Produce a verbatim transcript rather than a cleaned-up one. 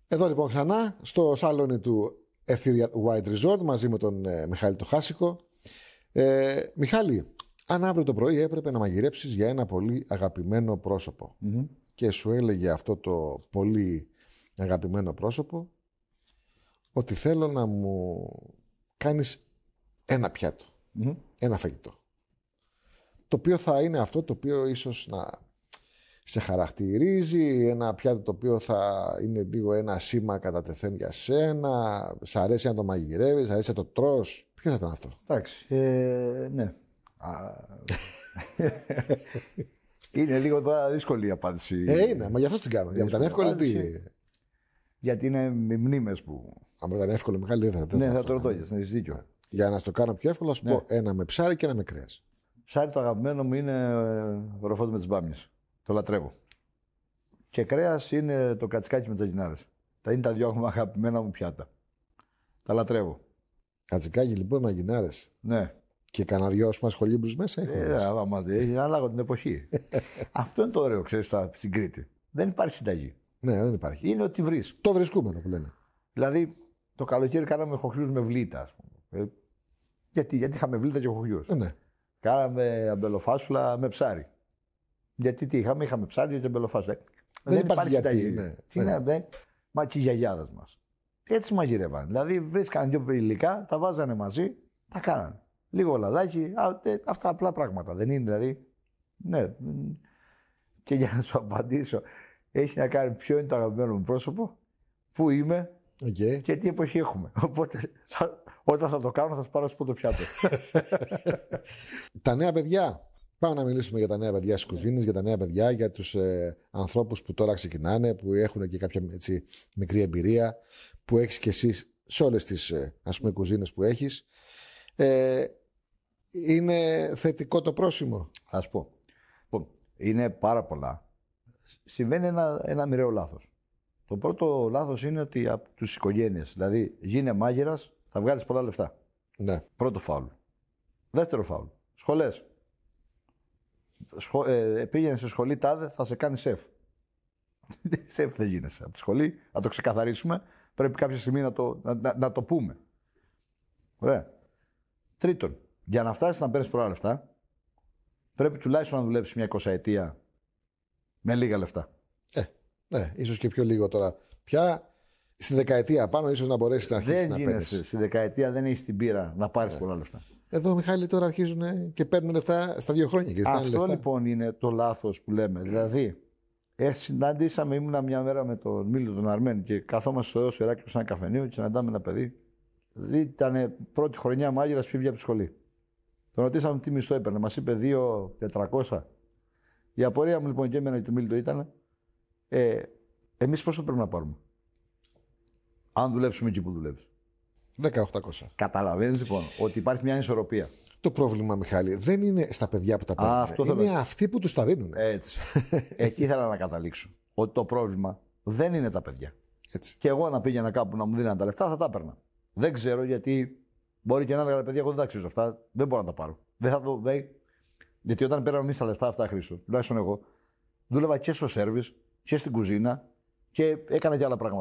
Εδώ λοιπόν ξανά στο σαλόνι του Ethereal White Resort μαζί με τον ε, Μιχάλη το Χάσικο. Ε, Μιχάλη, αν αύριο το πρωί έπρεπε να μαγειρέψεις για ένα πολύ αγαπημένο πρόσωπο mm-hmm. και σου έλεγε αυτό το πολύ αγαπημένο πρόσωπο ότι θέλω να μου κάνεις ένα πιάτο, mm-hmm. ένα φαγητό, το οποίο θα είναι αυτό το οποίο ίσως να σε χαρακτηρίζει, ένα πιάτο το οποίο θα είναι λίγο ένα σήμα κατά τεθέν για σένα, σ' αρέσει να το μαγειρεύεις, σ' αρέσει να το τρως. Ποιο θα ήταν αυτό? Εντάξει, ε, ναι. Είναι λίγο τώρα δύσκολη η απάντηση. Ε, είναι, μα γι' αυτό την κάνω. Για να ήταν εύκολη τι... Γιατί είναι με μνήμες που... Αν ήταν εύκολο, Μιχάλη, δεν θα, ναι, θα το ρωτώγες, να έχεις δίκιο. Για να στο κάνω πιο εύκολο, θα σου ναι. πω ένα με ψάρι και ένα με κρέας. Ψάρι το αγαπημένο μου είναι ροφός με τις μπάμιες. Το λατρεύω. Και κρέας είναι το κατσικάκι με τζαγινάρες. Τα είναι τα δυο αγαπημένα μου πιάτα. Τα λατρεύω. Κατσικάκι λοιπόν με τζαγινάρες. Ναι. Και κανένα δυο πούμε σχολήμπρους μέσα έχουν. Ε, άμα δεν ανάλογα την εποχή. Αυτό είναι το ωραίο, ξέρεις, στην Κρήτη. Δεν υπάρχει συνταγή. Ναι, δεν υπάρχει. Είναι ότι βρεις. Το βρισκούμενο που λένε. Δηλαδή, το καλοκαίρι κάναμε χοχλιούς με βλήτα, ας πούμε. Ε, γιατί, γιατί είχαμε βλήτα και χοχλιούς. Ε, ναι. Κάναμε αμπελοφάσουλα με ψάρι. Γιατί τι είχαμε, είχαμε ψάρι και αμπελοφάσουλα. Δεν, δεν υπάρχει συνταγή. Ναι. Τι ναι. Ναι. Μα και οι γιαγιάδες μας. Έτσι μαγειρεύαν. Δηλαδή, βρίσκαν δύο υλικά, τα βάζανε μαζί, τα κάνανε. Λίγο λαδάκι, αυτά απλά πράγματα. Δεν είναι δηλαδή. Ναι. Και για να σου απαντήσω, έχει να κάνει ποιο είναι το αγαπημένο μου πρόσωπο, πού είμαι okay. και τι εποχή έχουμε. Οπότε θα, όταν θα το κάνω θα σου πάρω στο το πιάτο. Τα νέα παιδιά. Πάμε να μιλήσουμε για τα νέα παιδιά στις κουζίνες, για τα νέα παιδιά, για τους ε, ανθρώπους που τώρα ξεκινάνε, που έχουν και κάποια έτσι, μικρή εμπειρία, που έχεις και εσύ σε όλες τις ε, ας πούμε κουζίνες που έχεις. Ε, είναι θετικό το πρόσημο? Θα σου πω. Είναι πάρα πολλά. Συμβαίνει ένα, ένα μοιραίο λάθος. Το πρώτο λάθος είναι ότι από τους οικογένειες, δηλαδή γίνε μάγειρας, θα βγάλεις πολλά λεφτά. Ναι. Πρώτο φάουλ. Δεύτερο φάουλ. Σχολές. Σχο, ε, πήγαινε σε σχολή τάδε, θα σε κάνει σεφ. Σεφ δεν γίνεσαι. Από τη σχολή, να το ξεκαθαρίσουμε, πρέπει κάποια στιγμή να το, να, να, να το πούμε. Ωραία. Τρίτον, για να φτάσεις να παίρνεις πολλά λεφτά, πρέπει τουλάχιστον να δουλέψεις μια εικοσαετία με λίγα λεφτά. Ε, ναι, ίσως και πιο λίγο τώρα. Πια στη δεκαετία πάνω, ίσως να μπορέσεις να αρχίσεις να παίρνεις. Στη δεκαετία δεν έχεις την πείρα να πάρεις ε. πολλά λεφτά. Εδώ, Μιχάλη, τώρα αρχίζουν και παίρνουν λεφτά στα δύο χρόνια. Και αυτό λεφτά. Λοιπόν είναι το λάθος που λέμε. Δηλαδή, ε, συναντήσαμε, ήμουνα μια μέρα με τον Μίλιο τον Αρμένη και καθόμαστε στο Έος Ηράκλειο σε ένα καφενείο και συναντάμε ένα παιδί. Δηλαδή, ήταν πρώτη χρονιά μάγειρας, φύγει από τη σχολή. Τον ρωτήσαμε τι μισθό έπαιρνε. Μας είπε δύο χιλιάδες τετρακόσια. Η απορία μου λοιπόν και εμένα και του Μίλιο ήταν, ε, εμείς πόσο πρέπει να πάρουμε, αν δουλέψουμε εκεί που δουλεύεις? δέκα χιλιάδες οκτακόσια. Καταλαβαίνεις λοιπόν ότι υπάρχει μια ισορροπία. Το πρόβλημα, Μιχάλη, δεν είναι στα παιδιά που τα παίρνουν. Α, αυτό είναι θέλω... αυτοί που τους τα δίνουν. Έτσι. Εκεί ήθελα να καταλήξω. Ότι το πρόβλημα δεν είναι τα παιδιά. Έτσι. Και εγώ να πήγαινα κάπου να μου δίνανε τα λεφτά, θα τα έπαιρνα. Δεν ξέρω γιατί. Μπορεί και να έλεγα παιδιά, εγώ δεν τα αξίζω αυτά. Δεν μπορώ να τα πάρω. Δεν θα το. Δεν... Γιατί όταν πέραμε εμείς τα λεφτά αυτά, Χρήστο, τουλάχιστον εγώ, δούλευα και στο σέρβις και στην κουζίνα και έκανα και άλλα πράγματα.